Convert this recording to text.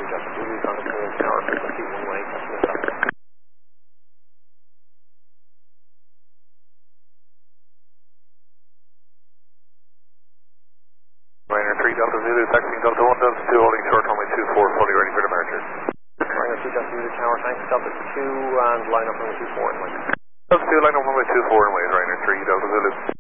Delta Zulu, contact tower, frequency 118, customer stop. Ryanair 3 Delta Zulu, taxiing Delta 1, Delta 2, holding short runway 24, fully ready for departure. Ryanair 2 Delta Zulu tower, thanks, Delta 2 and line up runway 24 in wait. Delta 2, line up runway 24 in wait, Ryanair 3 Delta Zulu.